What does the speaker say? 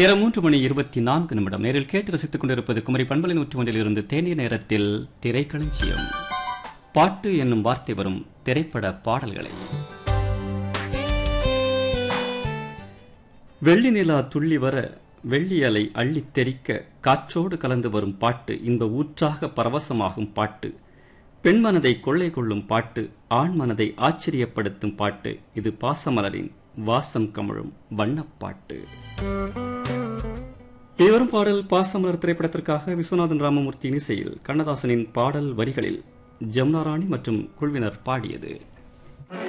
நேரம் 3:24 நேரில் கேட்டு ரசித்துக் கொண்டிருப்பது குமரி பண்பலை 101 இருந்து தேனிய நேரத்தில் திரைக்களஞ்சியம். பாட்டு என்னும் வார்த்தை வரும் திரைப்பட பாடல்களை வெள்ளி நிலா துள்ளி வர வெள்ளி அலை அள்ளித் தெறிக்க காற்றோடு கலந்து வரும் பாட்டு, இன்ப ஊற்றாக பரவசமாகும் பாட்டு, பெண் மனதை கொள்ளை கொள்ளும் பாட்டு, ஆண் மனதை ஆச்சரியப்படுத்தும் பாட்டு. இது பாசமலரின் வாசம் கமழும் வண்ணப்பாட்டு. இவரும் பாடல் பாசமலர் திரைப்படத்திற்காக விஸ்வநாதன் ராமமூர்த்தியின் இசையில் கண்ணதாசனின் பாடல் வரிகளில் ஜமுனா ராணி மற்றும் குழுவினர் பாடியது.